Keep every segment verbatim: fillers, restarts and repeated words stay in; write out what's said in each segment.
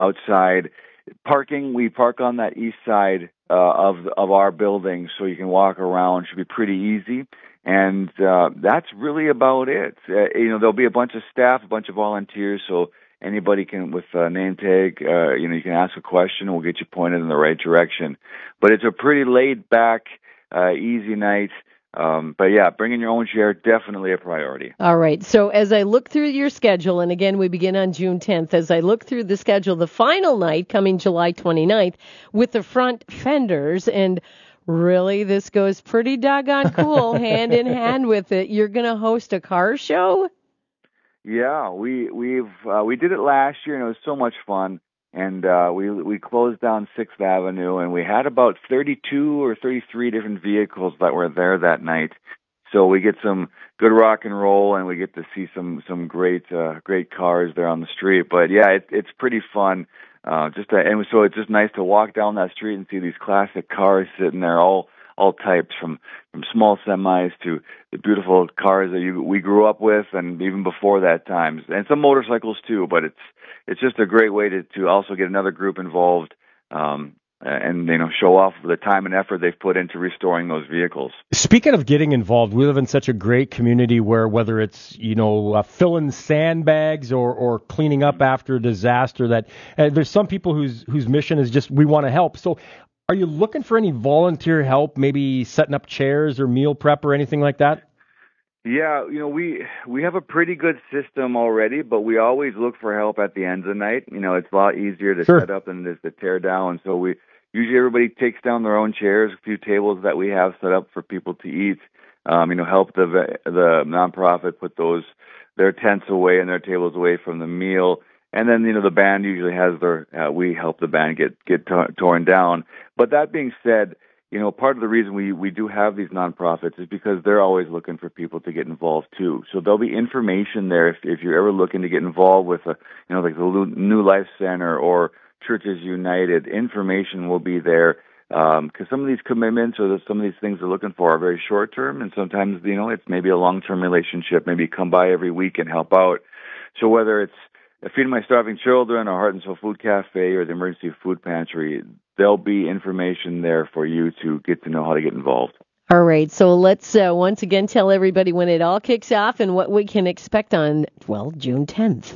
outside. Parking, we park on that east side uh, of of our building, so you can walk around. Should be pretty easy. And uh, that's really about it. Uh, you know, there'll be a bunch of staff, a bunch of volunteers, so anybody can, with a name tag, uh, you know, you can ask a question, and we'll get you pointed in the right direction. But it's a pretty laid-back, uh, easy night. Um, but yeah, bringing your own chair, definitely a priority. All right. So as I look through your schedule, and again, we begin on June tenth, as I look through the schedule, the final night coming July twenty-ninth with the front fenders, and really, this goes pretty doggone cool hand in hand with it. You're going to host a car show? Yeah, we we've uh, we did it last year, and it was so much fun. And uh, we we closed down Sixth Avenue, and we had about thirty-two or thirty-three different vehicles that were there that night. So we get some good rock and roll, and we get to see some some great uh, great cars there on the street. But yeah, it, it's pretty fun. Uh, just to, and so it's just nice to walk down that street and see these classic cars sitting there, all all types, from from small semis to the beautiful cars that you, we grew up with, and even before that times, and some motorcycles too. But it's it's just a great way to to also get another group involved. Um, and, you know, show off the time and effort they've put into restoring those vehicles. Speaking of getting involved, we live in such a great community where whether it's, you know, uh, filling sandbags or, or cleaning up after a disaster, that uh, there's some people whose whose mission is just, we want to help. So are you looking for any volunteer help, maybe setting up chairs or meal prep or anything like that? Yeah, you know, we we have a pretty good system already, but we always look for help at the end of the night. You know, it's a lot easier to sure. set up than it is to tear down. So we usually everybody takes down their own chairs, a few tables that we have set up for people to eat. Um, you know, help the the nonprofit put those their tents away and their tables away from the meal. And then, you know, the band usually has their uh, we help the band get get t- torn down. But that being said, you know, part of the reason we, we do have these nonprofits is because they're always looking for people to get involved too. So there'll be information there if if you're ever looking to get involved with a, you know, like the New Life Center or Churches United. Information will be there because um, some of these commitments or the, some of these things they're looking for are very short term, and sometimes, you know, it's maybe a long term relationship. Maybe come by every week and help out. So whether it's Feeding My Starving Children or Heart and Soul Food Cafe or the Emergency Food Pantry, there'll be information there for you to get to know how to get involved. All right, so let's uh, once again tell everybody when it all kicks off and what we can expect on, well, June tenth.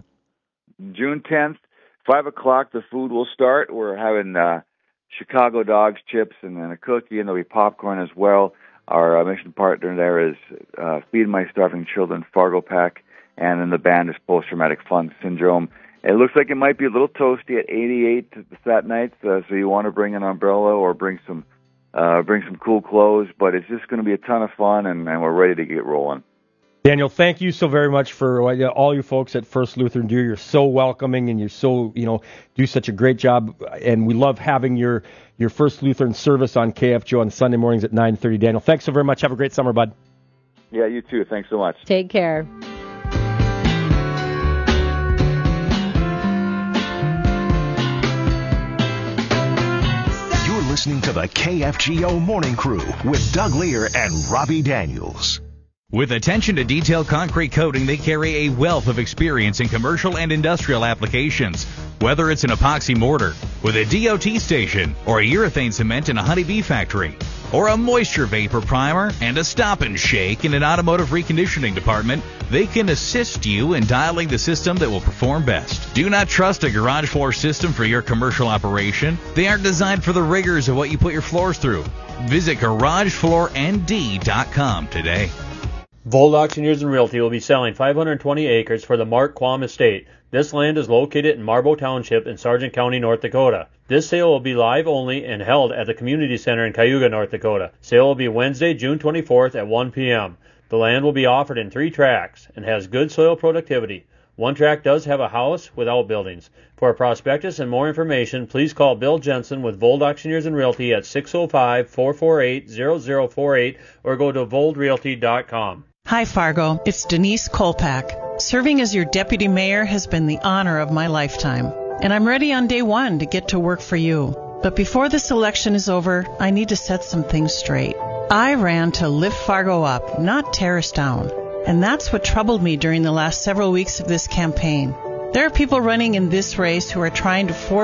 June tenth, five o'clock, the food will start. We're having uh, Chicago dogs, chips, and then a cookie, and there'll be popcorn as well. Our uh, mission partner there is uh, Feed My Starving Children Fargo Pack, and then the band is Post-Traumatic Fun Syndrome. It looks like it might be a little toasty at eighty-eight that night, uh, so you want to bring an umbrella or bring some uh, bring some cool clothes, but it's just going to be a ton of fun, and, and we're ready to get rolling. Daniel, thank you so very much for uh, all you folks at First Lutheran do. You're so welcoming, and you're so, you know, do such a great job, and we love having your your First Lutheran service on K F G O on Sunday mornings at nine thirty. Daniel, thanks so very much. Have a great summer, bud. Yeah, you too. Thanks so much. Take care. Listening to the K F G O Morning Crew with Doug Lear and Robbie Daniels. With attention to detailed concrete coating, they carry a wealth of experience in commercial and industrial applications. Whether it's an epoxy mortar with a D O T station or a urethane cement in a honeybee factory, or a moisture vapor primer and a stop and shake in an automotive reconditioning department, they can assist you in dialing the system that will perform best. Do not trust a garage floor system for your commercial operation. They aren't designed for the rigors of what you put your floors through. Visit garage floor n d dot com today. Vold Auctioneers and Realty will be selling five hundred twenty acres for the Mark Quam Estate. This land is located in Marlborough Township in Sargent County, North Dakota. This sale will be live only and held at the Community Center in Cayuga, North Dakota. Sale will be Wednesday, June twenty-fourth at one p.m. The land will be offered in three tracts and has good soil productivity. One tract does have a house without buildings. For a prospectus and more information, please call Bill Jensen with Vold Auctioneers and Realty at six oh five, four four eight, zero zero four eight or go to vold realty dot com. Hi, Fargo. It's Denise Kolpak. Serving as your deputy mayor has been the honor of my lifetime, and I'm ready on day one to get to work for you. But before this election is over, I need to set some things straight. I ran to lift Fargo up, not tear us down. And that's what troubled me during the last several weeks of this campaign. There are people running in this race who are trying to force